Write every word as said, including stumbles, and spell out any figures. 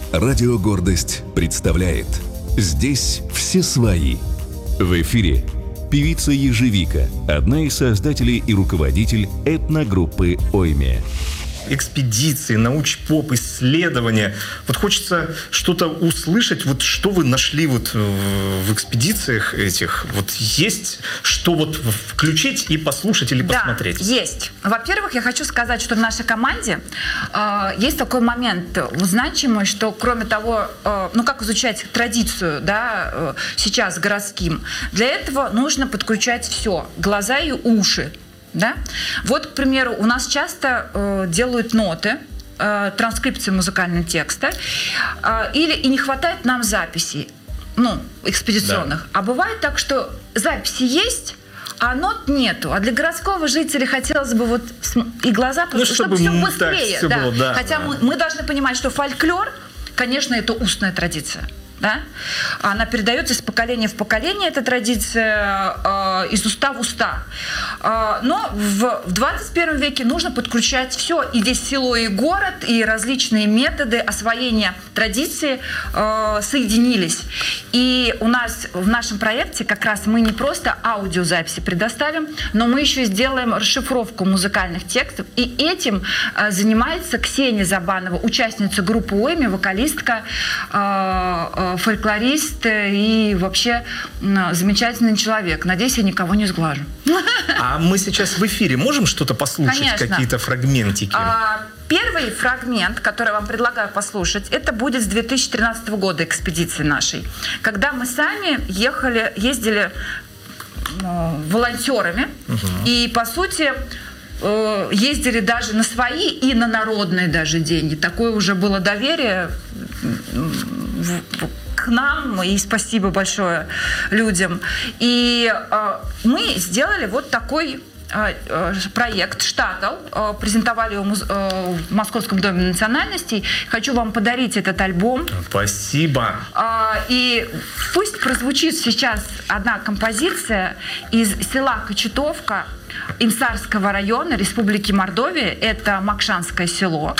Радио «Гордость» представляет «Здесь все свои». В эфире певица Ежевика, одна из создателей и руководитель этногруппы «Ойме». Экспедиции, научпоп, исследования. Вот хочется что-то услышать, вот что вы нашли вот в экспедициях этих. Вот есть что вот включить и послушать или посмотреть? Да, есть. Во-первых, я хочу сказать, что в нашей команде э, есть такой момент значимый, что кроме того, э, ну как изучать традицию, да, э, сейчас городским, для этого нужно подключать все, глаза и уши. Да? Вот, к примеру, у нас часто э, делают ноты, э, транскрипции музыкального текста, э, или и не хватает нам записей, ну, экспедиционных. Да. А бывает так, что записи есть, а нот нету. А для городского жителя хотелось бы вот и глаза, ну, чтобы, чтобы все быстрее. Все да. было, да, Хотя да. Мы, мы должны понимать, что фольклор, конечно, это устная традиция. Да? Она передается из поколения в поколение, эта традиция э, из уста в уста. Э, но в, в двадцать первом веке нужно подключать все. И здесь село и город, и различные методы освоения традиции э, соединились. И у нас в нашем проекте как раз мы не просто аудиозаписи предоставим, но мы еще сделаем расшифровку музыкальных текстов. И этим э, занимается Ксения Забанова, участница группы «Ойме», вокалистка, э, фольклорист и вообще замечательный человек. Надеюсь, я никого не сглажу. А мы сейчас в эфире можем что-то послушать? Какие-то фрагментики? А, первый фрагмент, который я вам предлагаю послушать, это будет с две тысячи тринадцатого года экспедиции нашей. Когда мы сами ехали, ездили э, волонтерами. Угу. И, по сути, э, ездили даже на свои и на народные даже деньги. Такое уже было доверие к нам, и спасибо большое людям. И э, мы сделали вот такой э, проект «Штатл», э, презентовали его э, в Московском доме национальностей. Хочу вам подарить этот альбом. Спасибо. Э, и пусть прозвучит сейчас одна композиция из села Кочетовка Имсарского района Республики Мордовия. Это Макшанское село.